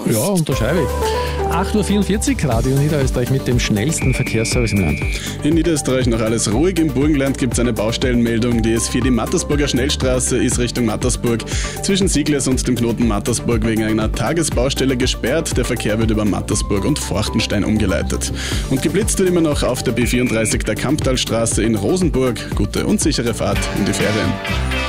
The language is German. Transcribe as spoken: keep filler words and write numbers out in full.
Ja, unterschreibe ich. acht Uhr vierundvierzig, Radio Niederösterreich mit dem schnellsten Verkehrsservice im Land. In Niederösterreich noch alles ruhig. Im Burgenland gibt es eine Baustellenmeldung. Die S vier, die Mattersburger Schnellstraße, ist Richtung Mattersburg zwischen Siegles und dem Knoten Mattersburg wegen einer Tagesbaustelle gesperrt. Der Verkehr wird über Mattersburg und Forchtenstein umgeleitet. Und geblitzt wird immer noch auf der B vierunddreißig der Kamptalstraße in Rosenburg. Gute und sichere Fahrt in die Ferien.